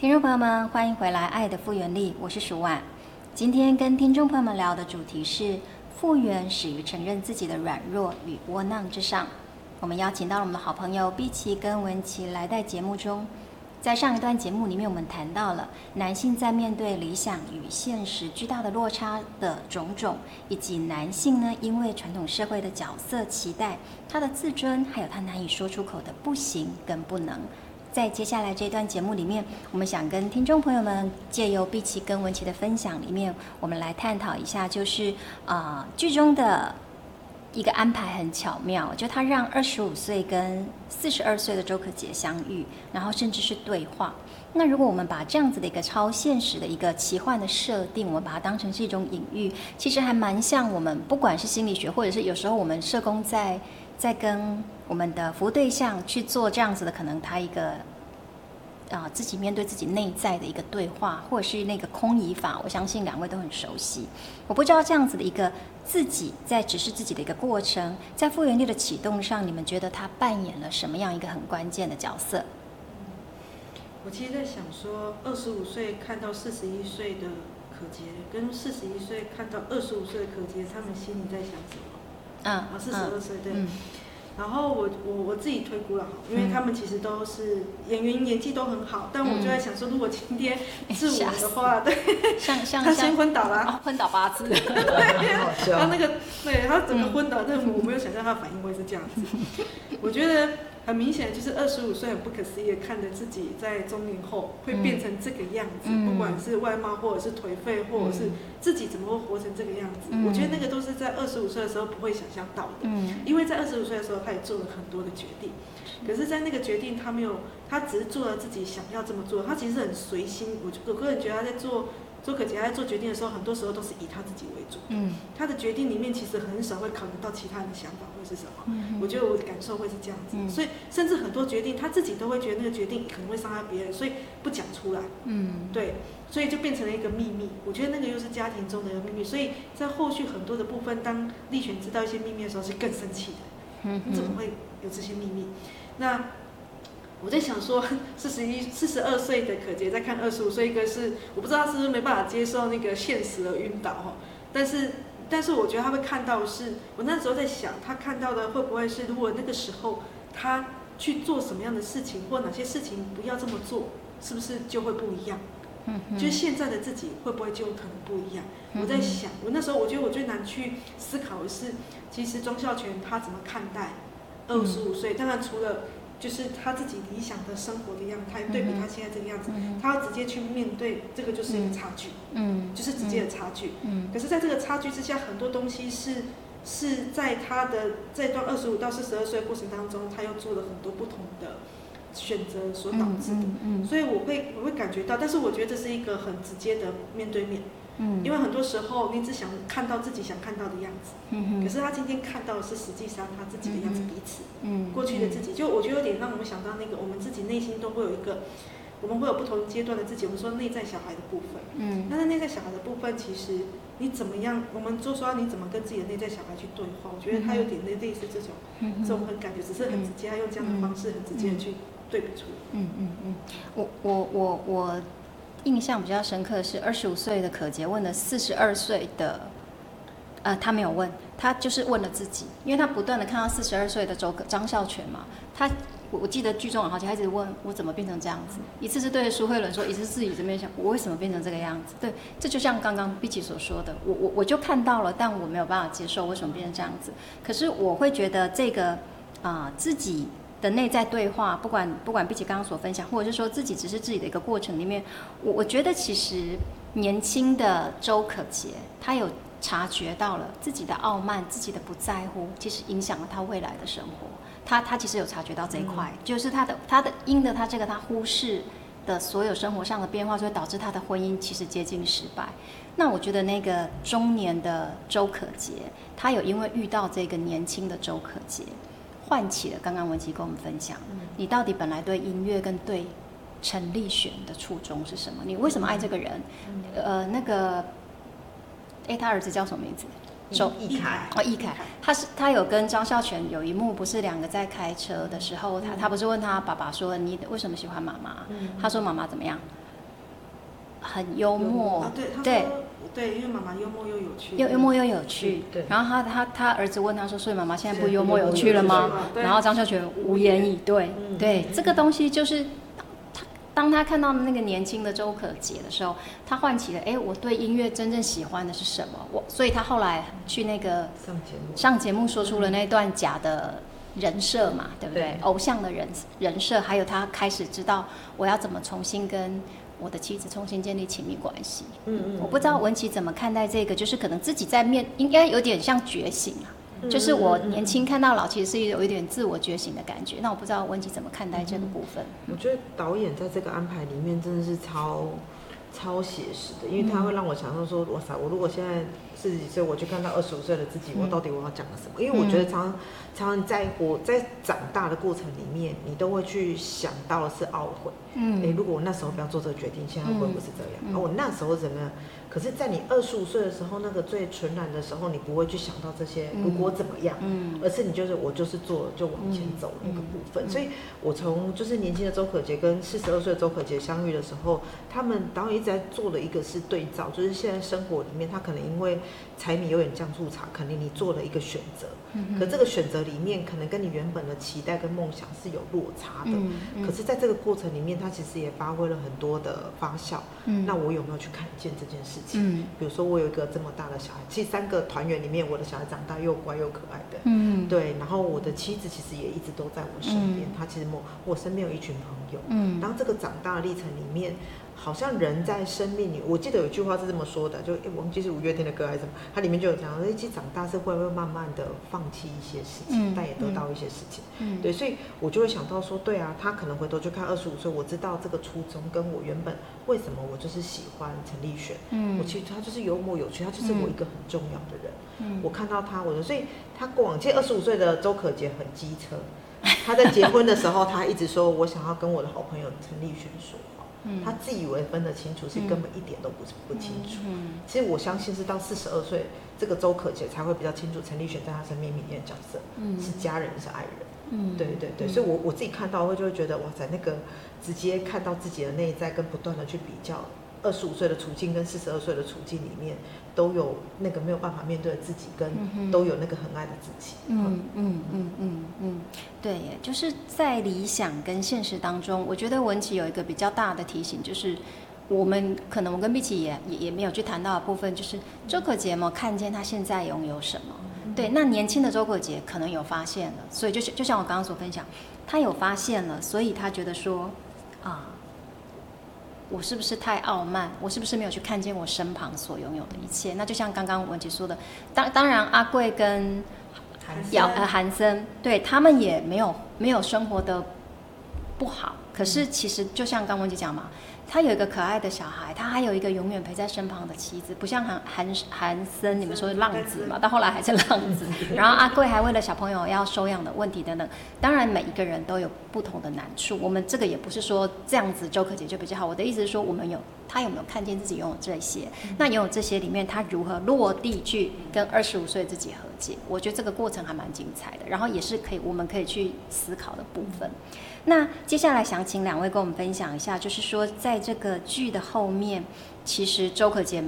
听众朋友们，欢迎回来《爱的复原力》，我是舒婉。今天跟听众朋友们聊的主题是复原始于承认自己的软弱与窝囊之上。我们邀请到了我们的好朋友碧琪跟文琪来在节目中。在上一段节目里面，我们谈到了男性在面对理想与现实巨大的落差的种种，以及男性呢因为传统社会的角色期待，他的自尊还有他难以说出口的不行跟不能。在接下来这段节目里面，我们想跟听众朋友们借由碧琪跟文琪的分享里面，我们来探讨一下，就是剧中的一个安排很巧妙，就他让25岁跟42岁的周可杰相遇，然后甚至是对话。那如果我们把这样子的一个超现实的一个奇幻的设定，我们把它当成是一种隐喻，其实还蛮像我们不管是心理学，或者是有时候我们社工在跟我们的服务对象去做这样子的，可能他一个自己面对自己内在的一个对话，或者是那个空疑法，我相信两位都很熟悉。我不知道这样子的一个自己在指示自己的一个过程，在复原力的启动上，你们觉得他扮演了什么样一个很关键的角色？ 我其实在想说，25岁看到41岁的可杰，跟41岁看到25岁的可杰，他们心里在想什么？42岁对。然后我自己推估了，因为他们其实都是演员，演技都很好，但我就在想说，如果今天是我的话，对，他先昏倒了， 昏倒8次， 对，他那个对他整个昏倒，但我没有想象他的反应会是这样子。我觉得很明显，就是25岁很不可思议的看着自己在中年后会变成这个样子，不管是外貌或者是颓废，或者是自己怎么会活成这个样子，我觉得那个都是在25岁的时候不会想象到的，因为在25岁的时候他也做了很多的决定，可是在那个决定他只是做了自己想要这么做，他其实很随心。我个人觉得他在周可杰在做决定的时候，很多时候都是以他自己为主。他的决定里面其实很少会考虑到其他人的想法会是什么。我觉得我的感受会是这样子，所以甚至很多决定他自己都会觉得那个决定可能会伤害别人，所以不讲出来。对，所以就变成了一个秘密。我觉得那个又是家庭中的一个秘密，所以在后续很多的部分，当立璇知道一些秘密的时候，是更生气的。你怎么会有这些秘密？那我在想说，42岁的可杰在看25岁，一个是我不知道他是不是没办法接受那个现实而晕倒哈，但是我觉得他会看到的是，我那时候在想，他看到的会不会是，如果那个时候他去做什么样的事情，或哪些事情不要这么做，是不是就会不一样？就是现在的自己会不会就可能不一样？我在想，我那时候我觉得我最难去思考的是，其实钟孝全他怎么看待25岁？当然除了就是他自己理想的生活的样态，对比他现在这个样子，他要直接去面对，这个就是一个差距，就是直接的差距。可是在这个差距之下，很多东西是在他的这段25到42岁的过程当中，他又做了很多不同的选择所导致的。所以我会感觉到，但是我觉得这是一个很直接的面对面。因为很多时候你只想看到自己想看到的样子，可是他今天看到的是实际上他自己的样子，彼此，过去的自己，就我觉得有点让我们想到那个我们自己内心都会有一个，我们会有不同阶段的自己，我们说内在小孩的部分，那在内在小孩的部分，其实你怎么样，我们就说你怎么跟自己的内在小孩去对话，我觉得他有点类似这种很感觉，只是很直接，他用这样的方式很直接的去对比出来。 我印象比较深刻的是25岁的可杰问了42岁的，他没有问，他就是问了自己，因为他不断的看到42岁的张孝全嘛，我记得剧中好像他一直问我怎么变成这样子，一次是对着苏慧伦说，一次是自己这边想我为什么变成这个样子。对，这就像刚刚碧琪所说的，我就看到了，但我没有办法接受为什么变成这样子。可是我会觉得这个自己的内在对话，不管碧琪刚刚所分享，或者是说自己只是自己的一个过程里面，我觉得其实年轻的周可杰，他有察觉到了自己的傲慢、自己的不在乎，其实影响了他未来的生活。他其实有察觉到这一块，就是他因的他这个他忽视的所有生活上的变化，所以导致他的婚姻其实接近失败。那我觉得那个中年的周可杰，他有因为遇到这个年轻的周可杰，唤起了刚刚文琪跟我们分享，你到底本来对音乐跟对陈立璇的初衷是什么？你为什么爱这个人？那个，他儿子叫什么名字？ 易凯易凯，他有跟张孝全有一幕，不是两个在开车的时候，他不是问他爸爸说你为什么喜欢妈妈？他说妈妈怎么样？ 很幽默， 对，他说对，因为妈妈幽默又有趣， 幽默又有趣。 对。 然后他儿子问他说：“所以妈妈现在不幽默有趣了吗？”然后张秀全无言以对。对，这个东西就是当他看到那个年轻的周可杰的时候，他唤起了我对音乐真正喜欢的是什么？所以他后来去那个上节目说出了那段假的人设嘛，对不对？偶像的人设，还有他开始知道我要怎么重新跟我的妻子重新建立亲密关系。我不知道文琪怎么看待这个，就是可能自己在应该有点像觉醒啊。就是我年轻看到老，其实是有一点自我觉醒的感觉。那我不知道文琪怎么看待这个部分。 我觉得导演在这个安排里面真的是超写实的，因为他会让我想到说，哇塞，我如果现在40几岁，我去看到25岁的自己，我到底我要讲什么？因为我觉得常常在我在长大的过程里面，你都会去想到的是懊悔。如果我那时候不要做这个决定，现在会不会是这样？我那时候怎么样？可是，在你25岁的时候，那个最纯然的时候，你不会去想到这些如果怎么样，而是我就是做了就往前走那个部分。所以，我从就是年轻的周可杰跟42岁的周可杰相遇的时候，他们导演一直在做的一个是对照，就是现在生活里面，他可能因为柴米油盐酱醋茶，肯定你做了一个选择，可这个选择里面可能跟你原本的期待跟梦想是有落差的。可是，在这个过程里面，他其实也发挥了很多的发酵。那我有没有去看见这件事情？比如说我有一个这么大的小孩，其实3个团员里面，我的小孩长大又乖又可爱的。对，然后我的妻子其实也一直都在我身边。他其实我身边有一群朋友。然后这个长大的历程里面，好像人在生命里，我记得有句话是这么说的，就我们记是5月天的歌还是什么，它里面就有讲，其实长大是会慢慢的放弃一些事情，但也得到一些事情。对，所以我就会想到说，对啊，他可能回头去看25岁，我知道这个初衷跟我原本为什么我就是喜欢陈立璇。我其实他就是幽默有趣，他就是我一个很重要的人。我看到他，所以他过往，其实25岁的周可杰很机车。他在结婚的时候，他一直说我想要跟我的好朋友陈立璇说话。他自以为分得清楚，是根本一点都不清楚。其实我相信是到42岁，这个周可杰才会比较清楚陈立璇在他生命里面的角色，是家人，是爱人。对，所以我自己看到就会觉得，哇塞，那个直接看到自己的内在，跟不断的去比较25岁的处境跟42岁的处境里面，都有那个没有办法面对的自己，跟都有那个很爱的自己。 对耶，就是在理想跟现实当中，我觉得文琪有一个比较大的提醒，就是我跟碧琪也没有去谈到的部分，就是周可杰有看见他现在拥有什么。对，那年轻的周可杰可能有发现了，所以就像我刚刚所分享，他有发现了，所以他觉得说我是不是太傲慢？我是不是没有去看见我身旁所拥有的一切？那就像刚刚文琪说的，当然阿贵跟韩森，对他们也没有生活的不好。可是其实就像刚文琪讲嘛，他有一个可爱的小孩，他还有一个永远陪在身旁的妻子，不像韩森你们说浪子嘛，到后来还是浪子。然后阿贵还为了小朋友要收养的问题等等。当然每一个人都有不同的难处，我们这个也不是说这样子周可杰就比较好。我的意思是说，他有没有看见自己拥有这些？那拥有这些里面，他如何落地去跟25岁自己和解？我觉得这个过程还蛮精彩的，然后也是我们可以去思考的部分。那接下来想请2位跟我们分享一下，就是说在这个剧的后面，其实周可杰